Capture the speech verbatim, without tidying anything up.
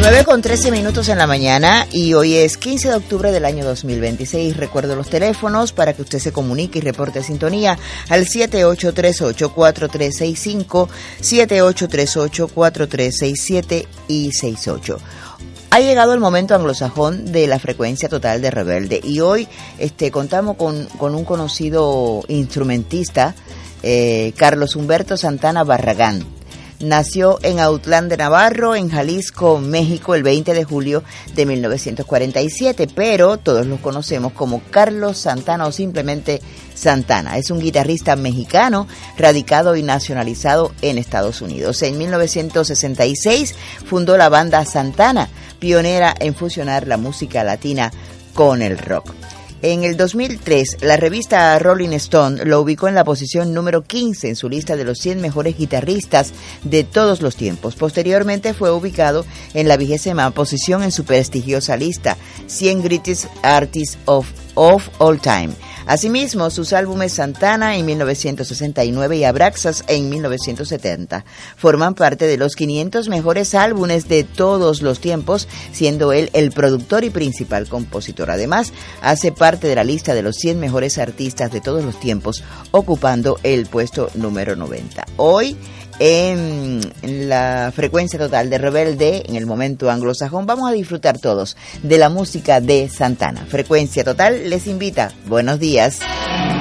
nueve con trece minutos en la mañana y hoy es quince de octubre del año dos mil veintiséis. Recuerdo los teléfonos para que usted se comunique y reporte sintonía al siete ocho tres ocho, cuatro tres seis cinco, siete ocho tres ocho, cuatro tres seis siete y seis ocho. Ha llegado el momento anglosajón de la frecuencia total de Rebelde y hoy este, contamos con, con un conocido instrumentista, eh, Carlos Humberto Santana Barragán. Nació en Autlán de Navarro, en Jalisco, México, el veinte de julio de mil novecientos cuarenta y siete, pero todos lo conocemos como Carlos Santana o simplemente Santana. Es un guitarrista mexicano radicado y nacionalizado en Estados Unidos. En mil novecientos sesenta y seis fundó la banda Santana, pionera en fusionar la música latina con el rock. En el dos mil tres, la revista Rolling Stone lo ubicó en la posición número quince en su lista de los cien mejores guitarristas de todos los tiempos. Posteriormente fue ubicado en la vigésima posición en su prestigiosa lista cien Greatest Artists of, of All Time. Asimismo, sus álbumes Santana en mil novecientos sesenta y nueve y Abraxas en mil novecientos setenta forman parte de los quinientos mejores álbumes de todos los tiempos, siendo él el productor y principal compositor. Además, hace parte de la lista de los cien mejores artistas de todos los tiempos, ocupando el puesto número noventa. Hoy, en la frecuencia total de Rebelde, en el momento anglosajón, vamos a disfrutar todos de la música de Santana. Frecuencia total les invita. Buenos días.